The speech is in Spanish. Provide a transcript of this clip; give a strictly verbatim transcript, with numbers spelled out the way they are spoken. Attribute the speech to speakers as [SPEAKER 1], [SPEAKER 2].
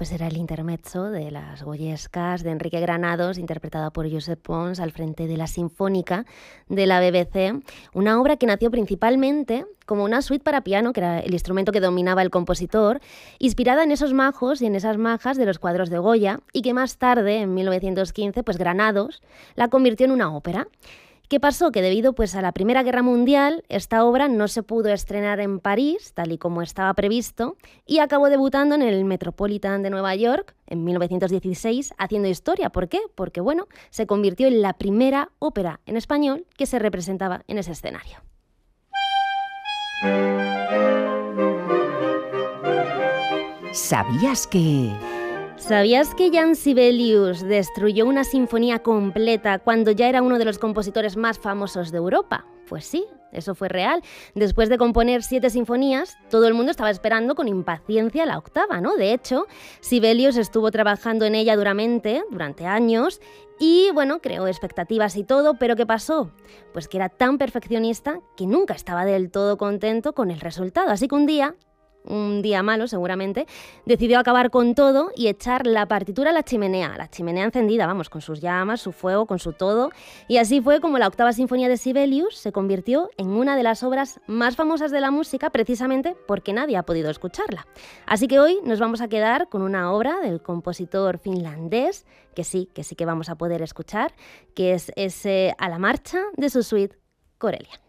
[SPEAKER 1] pues era el intermezzo de Las Goyescas de Enrique Granados, interpretada por Josep Pons al frente de la Sinfónica de la B B C, una obra que nació principalmente como una suite para piano, que era el instrumento que dominaba el compositor, inspirada en esos majos y en esas majas de los cuadros de Goya, y que más tarde, en mil novecientos quince, pues Granados la convirtió en una ópera. ¿Qué pasó? Que debido pues, a la Primera Guerra Mundial, esta obra no se pudo estrenar en París, tal y como estaba previsto, y acabó debutando en el Metropolitan de Nueva York en mil novecientos dieciséis, haciendo historia. ¿Por qué? Porque, bueno, se convirtió en la primera ópera en español que se representaba en ese escenario.
[SPEAKER 2] ¿Sabías que...?
[SPEAKER 1] ¿Sabías que Jan Sibelius destruyó una sinfonía completa cuando ya era uno de los compositores más famosos de Europa? Pues sí, eso fue real. Después de componer siete sinfonías, todo el mundo estaba esperando con impaciencia la octava, ¿no? De hecho, Sibelius estuvo trabajando en ella duramente, durante años, y bueno, creó expectativas y todo, pero ¿qué pasó? Pues que era tan perfeccionista que nunca estaba del todo contento con el resultado. Así que un día... un día malo seguramente, decidió acabar con todo y echar la partitura a la chimenea, la chimenea encendida, vamos, con sus llamas, su fuego, con su todo, y así fue como la octava sinfonía de Sibelius se convirtió en una de las obras más famosas de la música, precisamente porque nadie ha podido escucharla. Así que hoy nos vamos a quedar con una obra del compositor finlandés, que sí, que sí que vamos a poder escuchar, que es ese A la marcha de su suite Corellia.